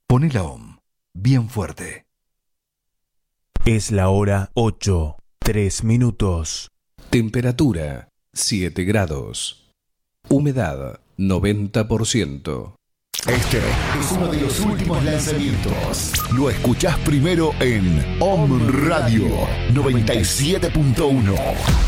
Poné la OM bien fuerte. Es la hora 8, 3 minutos. Temperatura 7 grados. Humedad 90%. Este es uno de los últimos lanzamientos. Lo escuchás primero en OM Radio 97.1.